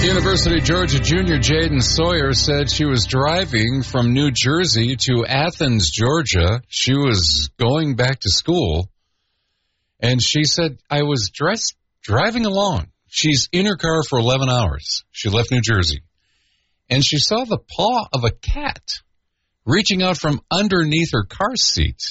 University of Georgia junior Jaden Sawyer said she was driving from New Jersey to Athens, Georgia. She was going back to school, and she said, I was driving along. She's in her car for 11 hours. She left New Jersey, and she saw the paw of a cat reaching out from underneath her car seat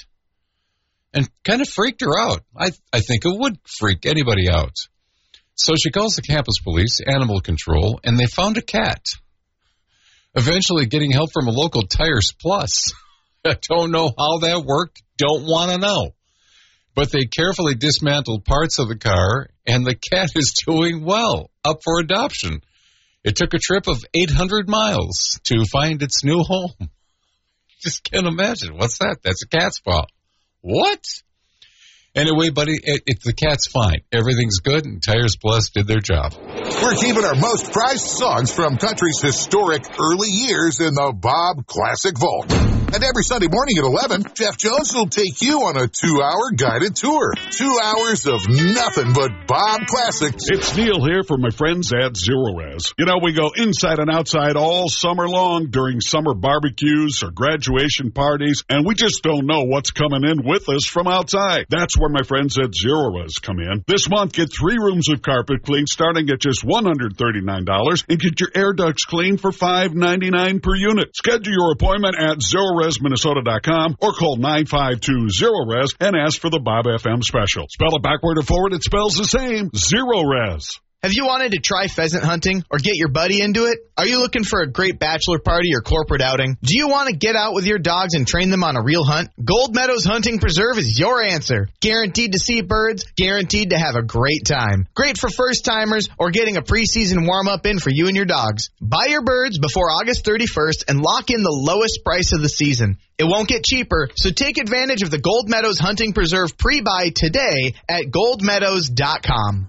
and kind of freaked her out. I think it would freak anybody out. So she calls the campus police, animal control, and they found a cat. Eventually getting help from a local Tires Plus. I don't know how that worked. Don't want to know. But they carefully dismantled parts of the car, and the cat is doing well, up for adoption. It took a trip of 800 miles to find its new home. Just can't imagine. What's that? That's a cat's paw. What? Anyway, buddy, the cat's fine. Everything's good, and Tires Plus did their job. We're keeping our most prized songs from country's historic early years in the Bob Classic Vault. And every Sunday morning at 11, Jeff Jones will take you on a 2-hour guided tour. 2 hours of nothing but Bob Classics. It's Neil here for my friends at Zero Res. You know, we go inside and outside all summer long during summer barbecues or graduation parties, and we just don't know what's coming in with us from outside. That's where my friends at Zero Res come in. This month, get 3 rooms of carpet cleaned starting at just $139 and get your air ducts cleaned for $5.99 per unit. Schedule your appointment at ZeroResMinnesota.com or call 952-ZERO-RES and ask for the Bob FM special. Spell it backward or forward, it spells the same. Zero Res. Have you wanted to try pheasant hunting or get your buddy into it? Are you looking for a great bachelor party or corporate outing? Do you want to get out with your dogs and train them on a real hunt? Gold Meadows Hunting Preserve is your answer. Guaranteed to see birds, guaranteed to have a great time. Great for first-timers or getting a preseason warm-up in for you and your dogs. Buy your birds before August 31st and lock in the lowest price of the season. It won't get cheaper, so take advantage of the Gold Meadows Hunting Preserve pre-buy today at goldmeadows.com.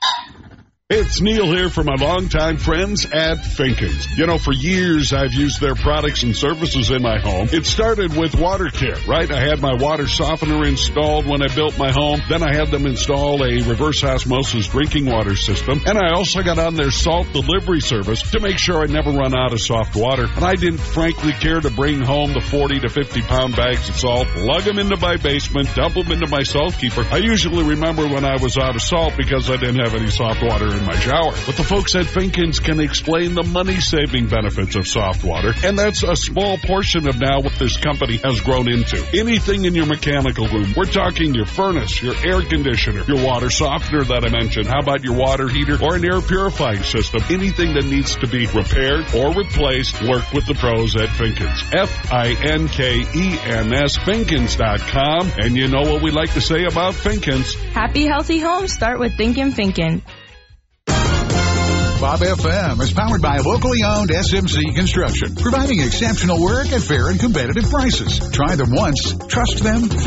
It's Neil here for my longtime friends at Finkins. You know, for years I've used their products and services in my home. It started with water care, right? I had my water softener installed when I built my home. Then I had them install a reverse osmosis drinking water system. And I also got on their salt delivery service to make sure I never run out of soft water. And I didn't frankly care to bring home the 40 to 50 pound bags of salt, lug them into my basement, dump them into my salt keeper. I usually remember when I was out of salt because I didn't have any soft water in my shower. But the folks at Finkins can explain the money-saving benefits of soft water, and that's a small portion of now what this company has grown into. Anything in your mechanical room. We're talking your furnace, your air conditioner, your water softener that I mentioned. How about your water heater or an air purifying system? Anything that needs to be repaired or replaced, work with the pros at Finkins. Finkens, Finkins.com. And you know what we like to say about Finkins. Happy, healthy homes start with thinking Finken. Bob FM is powered by locally owned SMC Construction, providing exceptional work at fair and competitive prices. Try them once, trust them